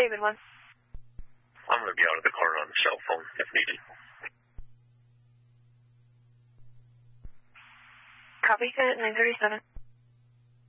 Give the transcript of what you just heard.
David 1. I'm going to be out of the car on the cell phone if needed. Copy, 937.